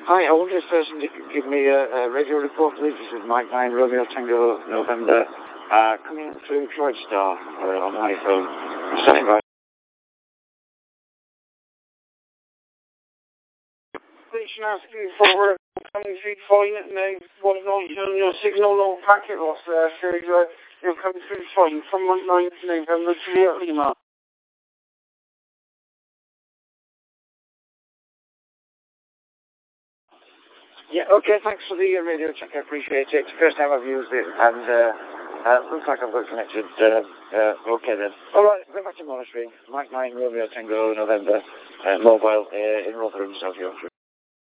Hi, I wonder if this person could give me a radio report, please. This is Mike 9, Romeo Tango, November. Coming through Droid Star on my phone. Standing by. Station asking for coming through fine, and they want to know your signal or packet loss there. So you're coming through fine from Mike 9 November to Lima. Yeah, okay, thanks for the radio check, I appreciate it. It's the first time I've used it, and looks like I've got connected. Okay then. Alright, going back to monitoring. Mike 9, Romeo Tango, November, mobile in Rotherham, South Yorkshire.